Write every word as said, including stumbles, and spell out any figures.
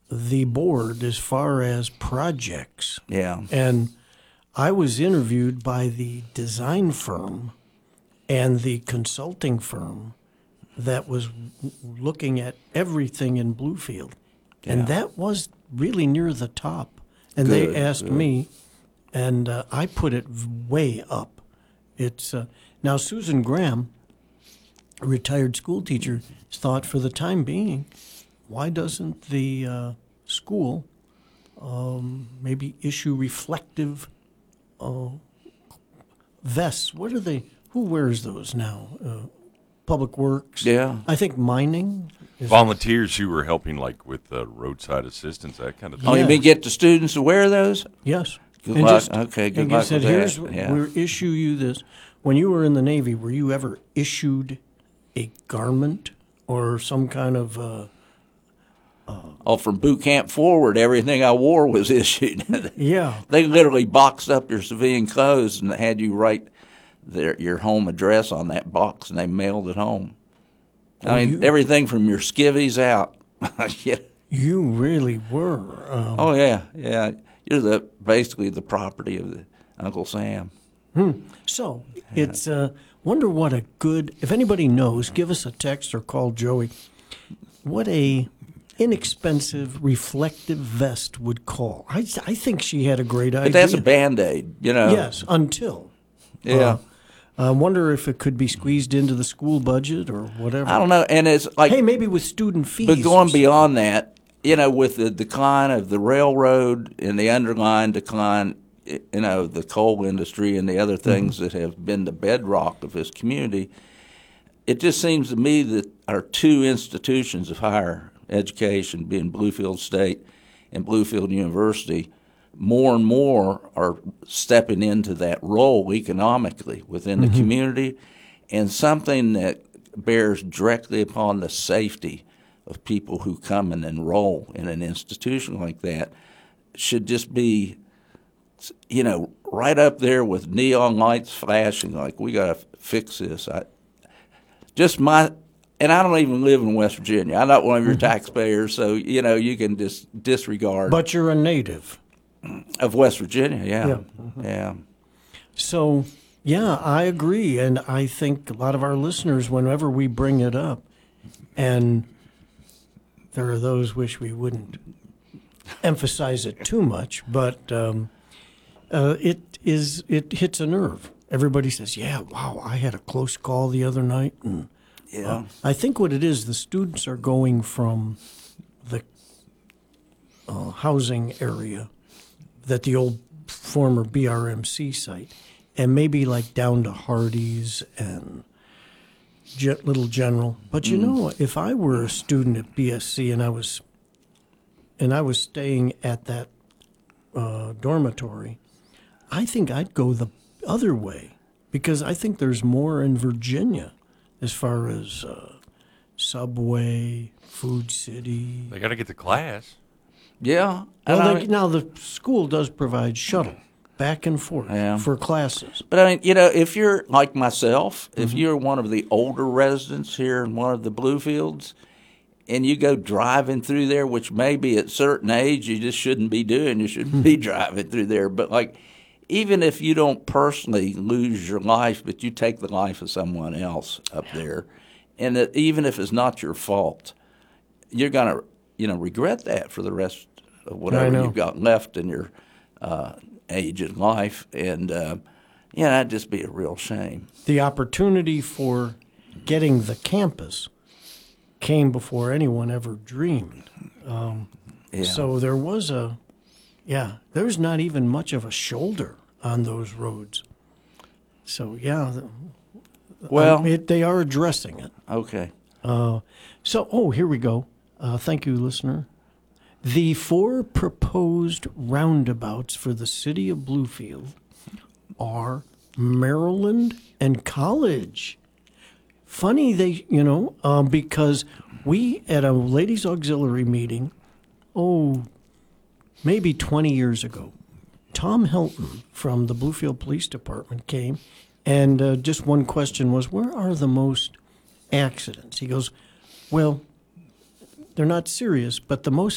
the board as far as projects. Yeah. And I was interviewed by the design firm and the consulting firm that was looking at everything in Bluefield. Yeah. And that was really near the top. And Good, they asked good. me, and uh, I put it way up. It's uh, now Susan Graham, a retired school teacher, thought for the time being, why doesn't the uh, school um, maybe issue reflective uh, vests? What are they? Who wears those now? Uh, Public Works. Yeah. I think mining. Is Volunteers who were helping, like with uh, roadside assistance, that kind of thing. Oh, Yeah. you mean get the students to wear those? Yes. Good And luck. just- Okay, good and luck you said, with that. here's, Yeah. we'll issue you this. When you were in the Navy, were you ever issued a garment or some kind of, uh, Oh, from boot camp forward, everything I wore was issued. yeah. They literally boxed up your civilian clothes and had you write their, your home address on that box, and they mailed it home. Oh, I mean, you- everything from your skivvies out. Yeah. You really were. Um, Oh yeah, yeah. You're the basically the property of the Uncle Sam. So it's, uh, wonder what a good, if anybody knows, give us a text or call Joey, what a inexpensive reflective vest would call. I, I think she had a great idea. But that's a Band-Aid, you know. Yes, until. Yeah. Uh, I wonder if it could be squeezed into the school budget or whatever. I don't know, and it's like, Hey, maybe with student fees. but or going something. beyond that, you know, with the decline of the railroad and the underlying decline, you know, the coal industry and the other things that have been the bedrock of this community, it just seems to me that our two institutions of higher education, being Bluefield State and Bluefield University, more and more are stepping into that role economically within the community, and something that bears directly upon the safety of people who come and enroll in an institution like that should just be, you know, right up there with neon lights flashing like, we got to fix this. I, just my, and I don't even live in West Virginia. I'm not one of your taxpayers, so, you know, you can just disregard. But you're a native. Of West Virginia, yeah. Yeah. Yeah. So, yeah, I agree. And I think a lot of our listeners, whenever we bring it up, and there are those wish we wouldn't emphasize it too much, but um, uh, it is it hits a nerve. Everybody says, yeah, wow, I had a close call the other night. And Yeah. uh, I think what it is, the students are going from the uh, housing area that the old former B R M C site, and maybe like down to Hardee's and Ge- Little General. But you know, if I were a student at B S C and I was and I was staying at that uh, dormitory, I think I'd go the other way because I think there's more in Virginia as far as uh, Subway, Food City. They got to get the class. Yeah. And Well, I they, mean- now the school does provide shuttle back and forth Yeah. for classes. But I mean, you know, if you're like myself, if you're one of the older residents here in one of the Bluefields, and you go driving through there, which maybe at a certain age you just shouldn't be doing, you shouldn't be driving through there. But like, even if you don't personally lose your life, but you take the life of someone else up there, and that even if it's not your fault, you're gonna, you know, regret that for the rest of whatever know. you've got left in your uh, age in life, and uh, yeah, that'd just be a real shame. The opportunity for getting the campus came before anyone ever dreamed. Um, Yeah. So there was a, yeah, there's not even much of a shoulder on those roads. So yeah, the- Well, I mean, it, they are addressing it. okay. Uh, so, oh, here we go. Uh, thank you, listener. The four proposed roundabouts for the city of Bluefield are Maryland and College. Funny they, you know, um, because we at a ladies' auxiliary meeting, oh, maybe twenty years ago, Tom Helton from the Bluefield Police Department came, and uh, just one question was, where are the most accidents? He goes, well, they're not serious, but the most